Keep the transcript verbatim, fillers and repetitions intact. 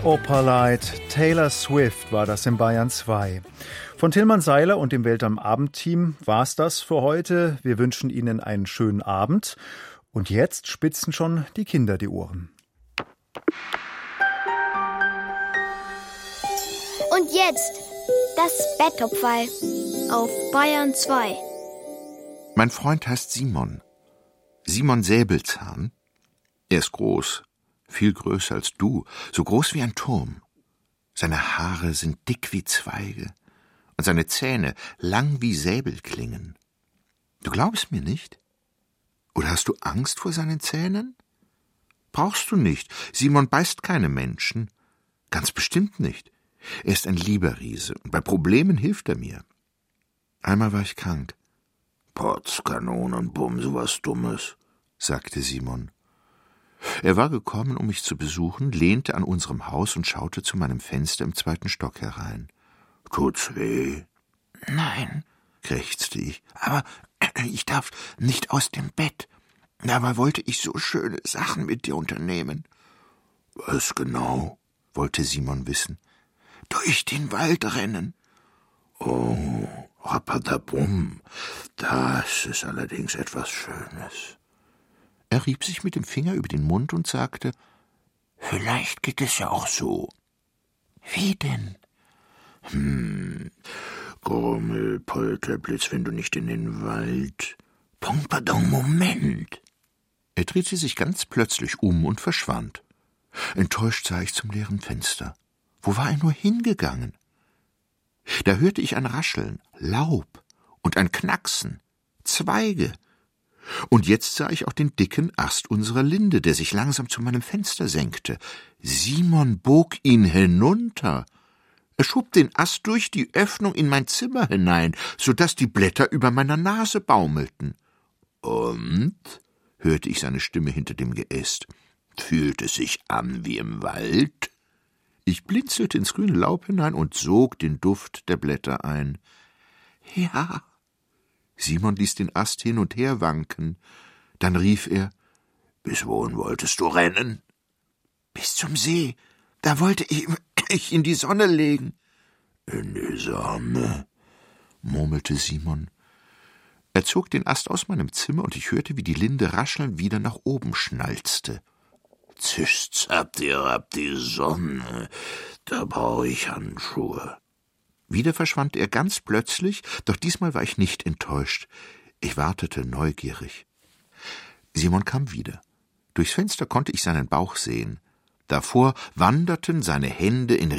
Opalite, Taylor Swift war das in Bayern zwei. Von Tilman Seiler und dem Welt am Abend-Team war's das für heute. Wir wünschen Ihnen einen schönen Abend. Und jetzt spitzen schon die Kinder die Ohren. Und jetzt das Betttopferl auf Bayern zwei. Mein Freund heißt Simon. Simon Säbelzahn. Er ist groß, viel größer als du, so groß wie ein Turm. Seine Haare sind dick wie Zweige und seine Zähne lang wie Säbelklingen. Du glaubst mir nicht? Oder hast du Angst vor seinen Zähnen? Brauchst du nicht. Simon beißt keine Menschen. Ganz bestimmt nicht. Er ist ein lieber Riese und bei Problemen hilft er mir. Einmal war ich krank. Potz, Kanonenbumm, sowas Dummes, sagte Simon. Er war gekommen, um mich zu besuchen, lehnte an unserem Haus und schaute zu meinem Fenster im zweiten Stock herein. »Tut's weh?« »Nein«, krächzte ich, »aber ich darf nicht aus dem Bett. Dabei wollte ich so schöne Sachen mit dir unternehmen.« »Was genau?« wollte Simon wissen. »Durch den Wald rennen.« »Oh, rappadabum, das ist allerdings etwas Schönes.« Er rieb sich mit dem Finger über den Mund und sagte, »Vielleicht geht es ja auch so.« »Wie denn?« »Hm, Grummel, Polterblitz, wenn du nicht in den Wald.« »Pong, pardon, Moment.« Er drehte sich ganz plötzlich um und verschwand. Enttäuscht sah ich zum leeren Fenster. Wo war er nur hingegangen? Da hörte ich ein Rascheln, Laub und ein Knacksen, Zweige. Und jetzt sah ich auch den dicken Ast unserer Linde, der sich langsam zu meinem Fenster senkte. Simon bog ihn hinunter. Er schob den Ast durch die Öffnung in mein Zimmer hinein, so daß die Blätter über meiner Nase baumelten. »Und?« hörte ich seine Stimme hinter dem Geäst. »Fühlt es sich an wie im Wald?« Ich blinzelte ins grüne Laub hinein und sog den Duft der Blätter ein. »Ja.« Simon ließ den Ast hin und her wanken. Dann rief er, »Bis wohin wolltest du rennen?« »Bis zum See. Da wollte ich mich in die Sonne legen.« »In die Sonne?« murmelte Simon. Er zog den Ast aus meinem Zimmer und ich hörte, wie die Linde raschelnd wieder nach oben schnalzte. »Zisch, zapp, dir ab die Sonne. Da brauche ich Handschuhe.« Wieder verschwand er ganz plötzlich, doch diesmal war ich nicht enttäuscht. Ich wartete neugierig. Simon kam wieder. Durchs Fenster konnte ich seinen Bauch sehen. Davor wanderten seine Hände in